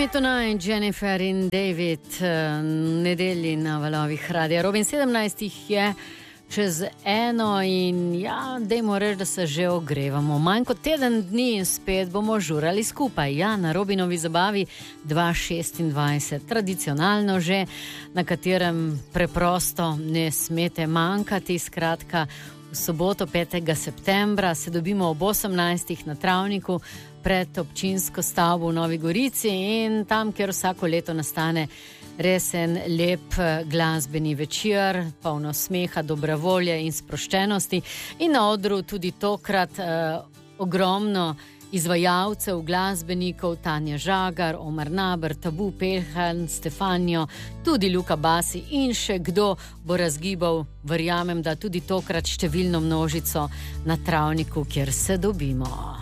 Me tonight, Jennifer in David, nedelji na valovih radia. Robin 17 je čez eno in ja, dajmo reči, da se že ogrevamo. Manj kot teden dni in spet bomo žurali skupaj. Ja, na Robinovi zabavi 2026, tradicionalno že, na katerem preprosto ne smete manjkati. Skratka, v soboto 5. septembra se dobimo ob 18. na Travniku pred občinsko stavbo v Novi Gorici in tam, kjer vsako leto nastane res en lep glasbeni večer, polno smeha, dobre volje in sproščenosti. In na odru tudi tokrat ogromno izvajalcev, glasbenikov, Tanja Žagar, Omar Naber, Tabu, Pelhan, Stefanijo, tudi Luka Basi in še kdo bo razgibal, verjamem, da tudi tokrat številno množico na Travniku, kjer se dobimo.